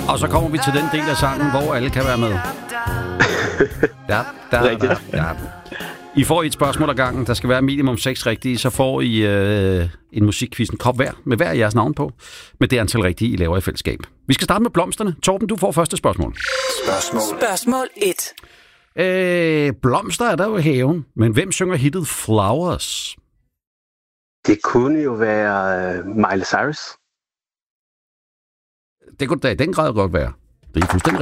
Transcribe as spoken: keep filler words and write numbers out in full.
Og så kommer vi til den del af sangen, hvor alle kan være med. Ja, der, der, ja. I får et spørgsmål ad gangen. Der skal være minimum seks rigtige. Så får I øh, en musikquiz, en kop hver, med hver jeres navn på. Med det antal rigtige, I laver i fællesskab. Vi skal starte med blomsterne. Torben, du får første spørgsmål. Spørgsmål. Spørgsmål et. Øh, blomster er der jo i haven. Men hvem synger hittet Flowers? Det kunne jo være uh, Miley Cyrus. Det kunne da i den grad godt være. Det er fuldstændig